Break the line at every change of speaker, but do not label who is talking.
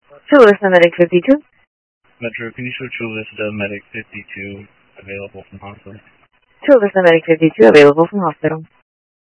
Chula Vista Medic 52.
Metro, can you show Chula Vista Medic 52 available from hospital?
Chula Vista Medic 52 available from hospital.